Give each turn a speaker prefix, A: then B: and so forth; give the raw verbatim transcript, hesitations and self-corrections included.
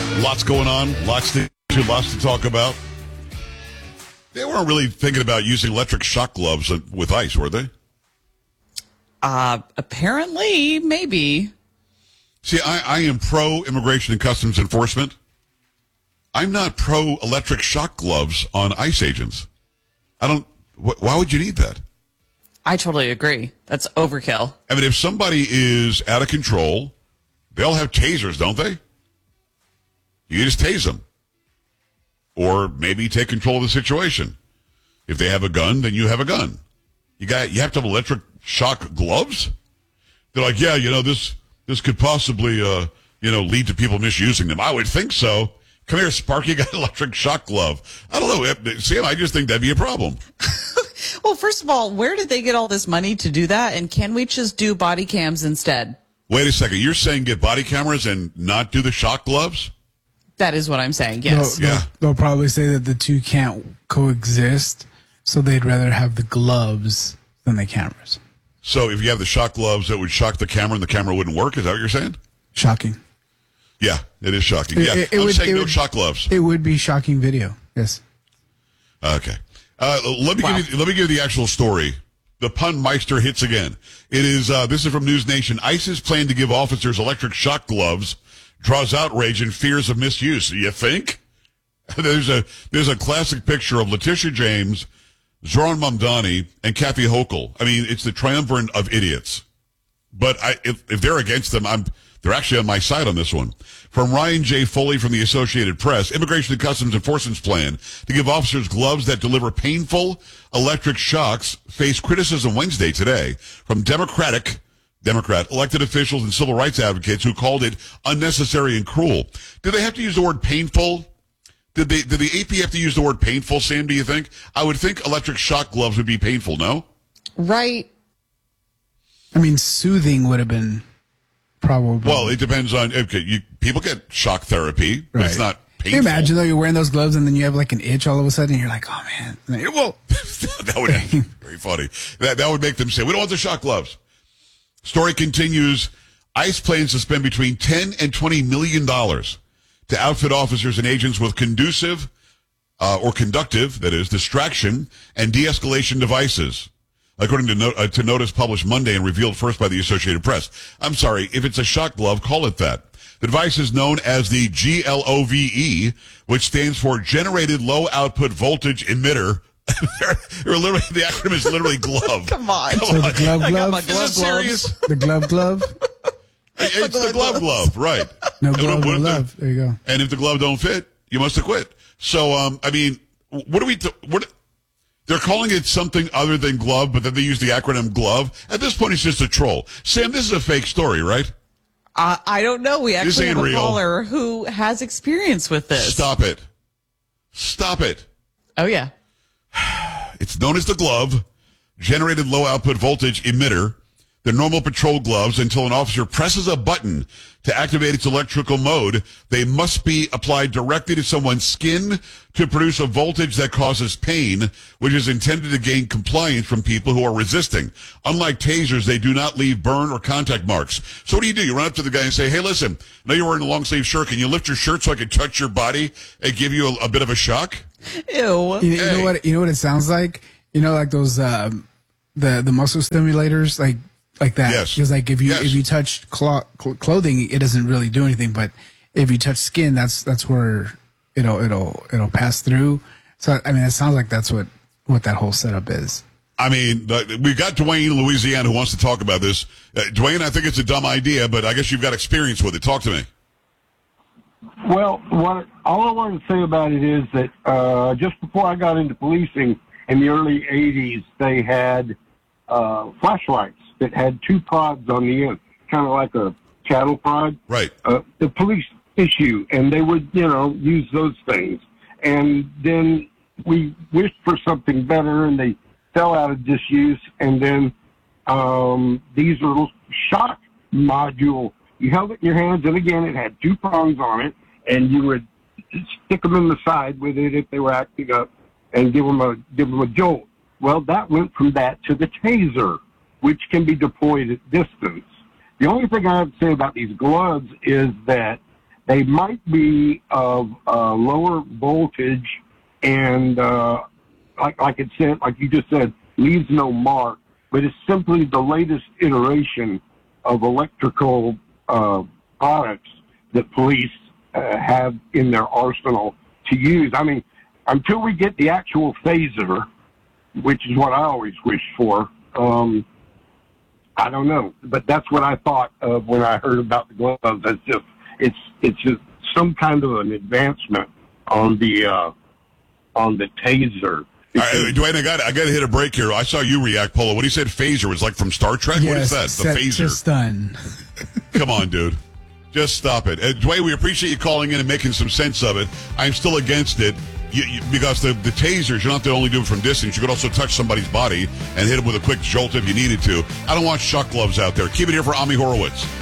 A: Lots going on, lots to lots to talk about. They weren't really thinking about using electric shock gloves with ice, were they?
B: Uh, apparently, maybe.
A: See, I, I am pro-immigration and customs enforcement. I'm not pro-electric shock gloves on ICE agents. I don't, wh- why would you need that?
B: I totally agree. That's overkill.
A: I mean, if somebody is out of control, they'll have tasers, don't they? You just tase them. Or maybe take control of the situation. If they have a gun, then you have a gun. You got, you have to have electric shock gloves? They're like, yeah, you know, this this could possibly, uh, you know, lead to people misusing them. I would think so. Come here, Sparky, got an electric shock glove. I don't know. Sam, I just think that'd be a problem.
B: Well, first of all, where did they get all this money to do that? And can we just do body cams instead?
A: Wait a second. You're saying get body cameras and not do the shock gloves?
B: That is what I'm saying, yes.
C: They'll,
A: Yeah.
C: they'll, they'll probably say that the two can't coexist, so they'd rather have the gloves than the cameras.
A: So if you have the shock gloves, it would shock the camera and the camera wouldn't work? Is that what you're saying?
C: Shocking.
A: Yeah, it is shocking. Yeah,
C: It- it
A: I'm
C: would-
A: saying
C: it
A: no
C: would-
A: shock gloves.
C: It would be shocking video, yes.
A: Okay. Uh, let me
B: Wow.
A: give you, let me give you the actual story. The pun meister hits again. It is, uh, this is from News Nation. ICE's plan to give officers electric shock gloves draws outrage and fears of misuse. You think? There's a, there's a classic picture of Letitia James, Zoran Mamdani, and Kathy Hochul. I mean, it's the triumvirate of idiots. But I, if, if they're against them, I'm, they're actually on my side on this one. From Ryan J. Foley from the Associated Press, Immigration and Customs Enforcement's plan to give officers gloves that deliver painful electric shocks faced criticism Wednesday today from Democratic, Democrat elected officials and civil rights advocates who called it unnecessary and cruel. Did they have to use the word painful? Did they, did the A P have to use the word painful, Sam, do you think? I would think electric shock gloves would be painful, no?
B: Right.
C: I mean, soothing would have been probably.
A: Well, it depends on, okay, you, people get shock therapy, but it's
C: Right.
A: not
C: Can you
A: painful.
C: imagine, though, you're wearing those gloves and then you have like an itch all of a sudden and you're like, oh, man. And then, well,
A: That would be very funny. That, that would make them say, we don't want the shock gloves. Story continues. ICE plans to spend between ten and twenty million dollars to outfit officers and agents with conducive uh, or conductive, that is, distraction and de-escalation devices, according to, no, uh, to notice published Monday and revealed first by the Associated Press. I'm sorry, if it's a shock glove, call it that. The device is known as the G L O V E, which stands for Generated Low Output Voltage Emitter. they're, they're literally, the acronym is literally GLOVE.
B: Come on.
A: Come
C: so
A: on.
C: the glove
B: I got my
C: glove,
B: glove
A: Is it serious?
B: gloves.
C: the glove glove,
A: It's the glove glove, right.
C: no
A: And
C: glove,
A: what
C: no
A: if the-
C: love. There you go.
A: And if the glove don't fit, you must have quit. So, um, I mean, what do we, th- what, they're calling it something other than glove, but then they use the acronym GLOVE. At this point, it's just a troll. Sam, this is a fake story, right?
B: Uh, I don't know. We actually
A: ain't
B: have a
A: real.
B: caller who has experience with this.
A: Stop it. Stop it.
B: Oh, yeah.
A: It's known as the GLOVE, Generated Low Output Voltage Emitter. The normal patrol gloves, until an officer presses a button to activate its electrical mode, they must be applied directly to someone's skin to produce a voltage that causes pain, which is intended to gain compliance from people who are resisting. Unlike tasers, they do not leave burn or contact marks. So what do you do? You run up to the guy and say, hey, listen, I know you're wearing a long sleeve shirt. Can you lift your shirt so I can touch your body and give you a, a bit of a shock?
B: Ew.
C: You, you
A: Hey.
C: know what? You know what it sounds like. You know, like those um, the the muscle stimulators, like like that.
A: Yes.
C: Because like if you
A: Yes.
C: if you touch clo- cl- clothing, it doesn't really do anything. But if you touch skin, that's that's where it'll it'll it'll pass through. So I mean, it sounds like that's what what that whole setup is.
A: I mean, the- we've got Dwayne in Louisiana who wants to talk about this. Uh, Dwayne, I think it's a dumb idea, but I guess you've got experience with it. Talk to me.
D: Well, what all I want to say about it is that uh, just before I got into policing in the early eighties, they had uh, flashlights that had two prods on the end, kind of like a cattle prod.
A: Right.
D: Uh, the police issue, and they would, you know, use those things. And then we wished for something better, and they fell out of disuse. And then um, these little shock module, you held it in your hands, and again, it had two prongs on it, and you would stick them in the side with it if they were acting up, and give them a give them a jolt. Well, that went from that to the taser, which can be deployed at distance. The only thing I have to say about these gloves is that They might be of uh, lower voltage and, uh, like, like it said, like you just said, leaves no mark, but it's simply the latest iteration of electrical uh, products that police uh, have in their arsenal to use. I mean, until we get the actual phaser, which is what I always wish for, um, I don't know. But that's what I thought of when I heard about the gloves. It's just, it's, it's just some kind of an advancement on the, uh, on the taser.
A: All right, Dwayne, I got I got to hit a break here. I saw you react, Polo. What he said, phaser, was like from Star Trek.
C: Yes,
A: what is that? The
C: set
A: phaser.
C: to stun.
A: Come on, dude. Just stop it. Uh, Dwayne, we appreciate you calling in and making some sense of it. I'm still against it you, you, because the, the tasers, you don't have to only do it from distance. You could also touch somebody's body and hit them with a quick jolt if you needed to. I don't want shock gloves out there. Keep it here for Ami Horowitz.